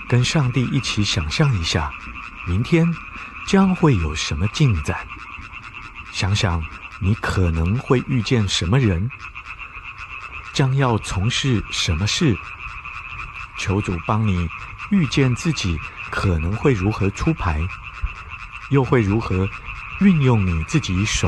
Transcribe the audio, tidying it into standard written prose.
跟上帝一起想象一下，明天将会有什么进展？想想你可能会遇见什么人，将要从事什么事。求主帮你预见自己可能会如何出牌，又会如何运用你自己手